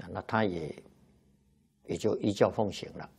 那他也就依教奉行了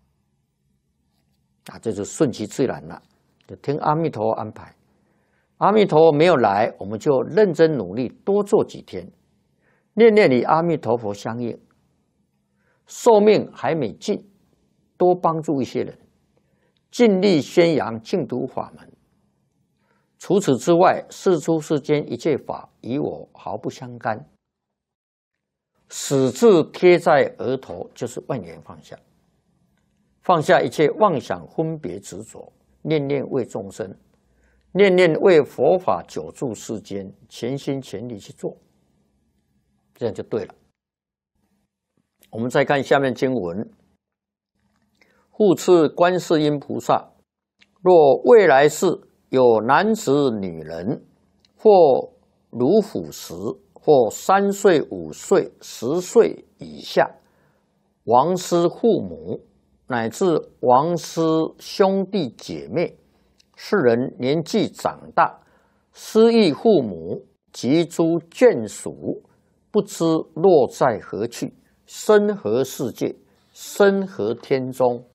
这就顺其自然了，就听阿弥陀安排。阿弥陀没有来，我们就认真努力，多做几天，念念与阿弥陀佛相应。寿命还没尽，多帮助一些人，尽力宣扬净土法门。除此之外，世出世间一切法与我毫不相干，死字贴在额头，就是万缘放下，放下一切妄想分别执着，念念为众生，念念为佛法久住世间，全心全力去做，这样就对了。我们再看下面经文：复次观世音菩萨，若未来世有男子女人，或如虎时，或3岁、5岁、10岁以下，亡失父母，乃至亡失兄弟姐妹，世人年纪长大，失忆父母及诸眷属，不知落在何去，身何世界，身何天中。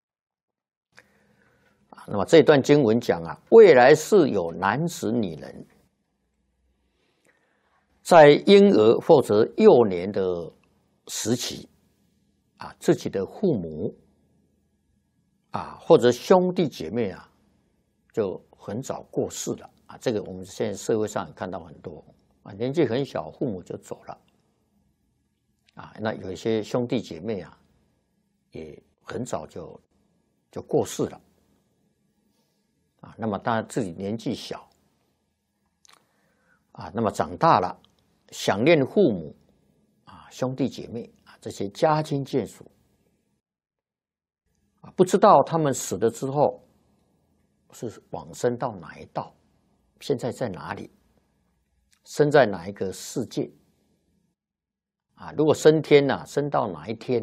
那么这段经文讲未来世有男子女人，在婴儿或者幼年的时期自己的父母或者兄弟姐妹就很早过世了这个我们现在社会上也看到很多年纪很小，父母就走了那有一些兄弟姐妹也很早就过世了那么当然自己年纪小那么长大了，想念父母兄弟姐妹这些家亲眷属不知道他们死了之后是往生到哪一道，现在在哪里，生在哪一个世界如果升天升到哪一天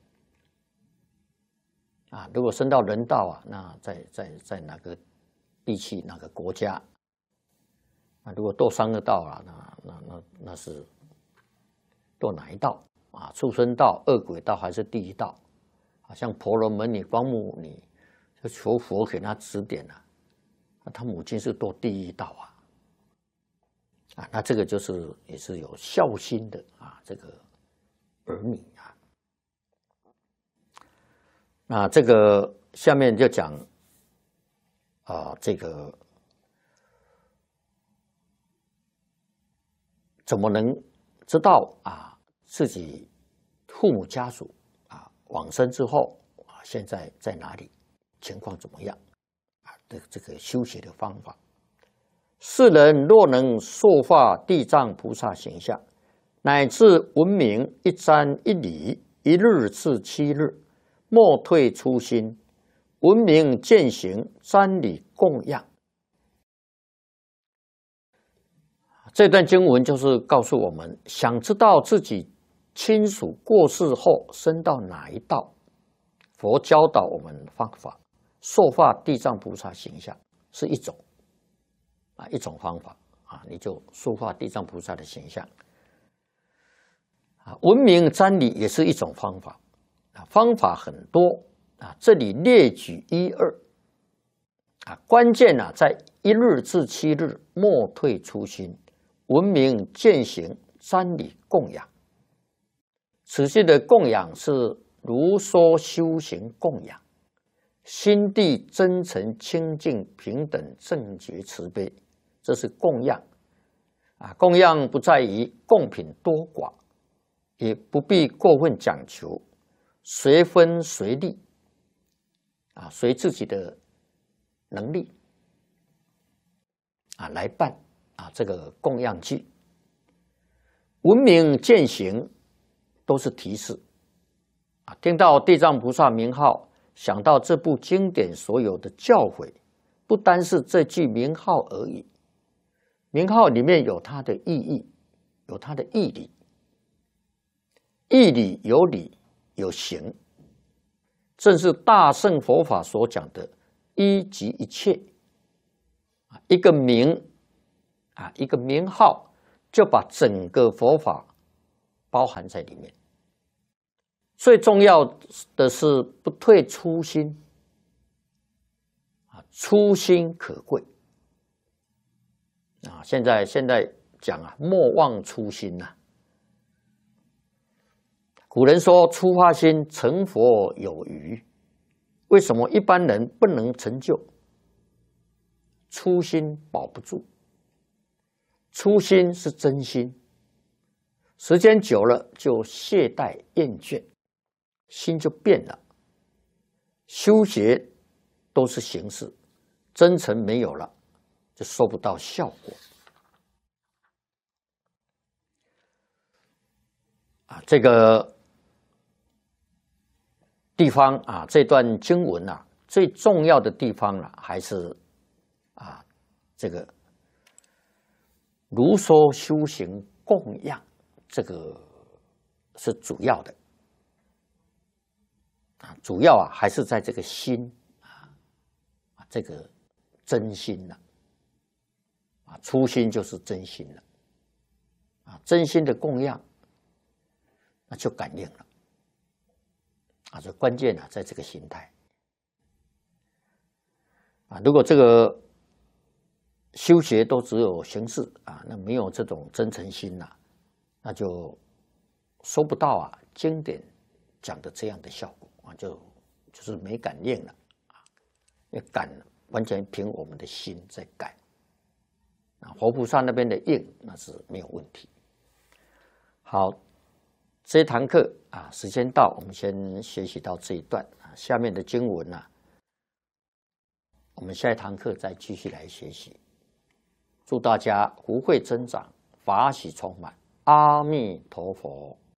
如果升到人道那在哪个地区哪个国家如果堕三恶道那是堕哪一道畜生道、恶鬼道还是地狱道像婆罗门女、光目女就求佛给他指点他母亲是堕地狱道那这个就是也是有孝心的这个儿女那这个下面就讲这个怎么能知道自己父母家属往生之后现在在哪里，情况怎么样的这个修学的方法。世人若能塑化地藏菩萨形象，乃至闻名一瞻一礼，一日至7日，莫退初心，闻名践行，瞻礼供养。这段经文就是告诉我们，想知道自己亲属过世后升到哪一道，佛教导我们方法，塑化地藏菩萨形象是一种方法你就塑化地藏菩萨的形象闻名瞻礼也是一种方法方法很多这里列举1、2关键在1日至7日，莫退初心，闻名践行，瞻礼供养。此句的供养是如说修行供养，心地真诚清净平等正觉慈悲，这是供养供养不在于供品多寡，也不必过分讲求，随分随力随自己的能力来办这个供养具。闻名践行都是提示听到地藏菩萨名号，想到这部经典所有的教诲，不单是这句名号而已，名号里面有它的意义，有它的义理，义理有理有行，正是大乘佛法所讲的一即一切一个名一个名号就把整个佛法包含在里面最重要的是不退初心啊，初心可贵啊。现在讲啊，莫忘初心呐。古人说：“出发心，成佛有余。”为什么一般人不能成就？初心保不住。初心是真心，时间久了就懈怠厌倦，心就变了。修学都是形式，真诚没有了，就收不到效果。啊，这个地方啊，这段经文啊，最重要的地方啊，还是啊，这个如说修行供养，这个是主要的啊，主要啊还是在这个心啊，这个真心了啊，初心就是真心了啊，真心的供养，那就感应了啊，这关键啊在这个心态啊，如果这个修学都只有形式啊，那没有这种真诚心呐，那就收不到啊经典讲的这样的效果啊，就是没感应了啊，因为感完全凭我们的心在感啊，活菩萨那边的应那是没有问题。好，这一堂课啊，时间到，我们先学习到这一段啊，下面的经文啊，我们下一堂课再继续来学习。祝大家福慧增长，法喜充满。阿弥陀佛。